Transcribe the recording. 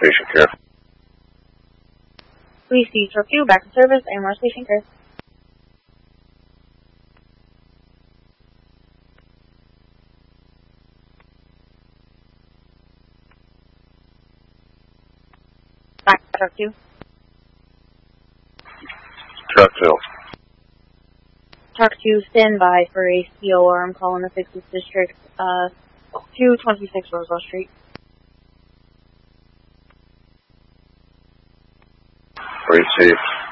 patient care. Police D Truck 2, back to service, AMR's patient care. Back to Truck 2. Truck 2. Truck 2, stand by for a COR. I'm calling the 6th District, 226 Roswell Street. Received.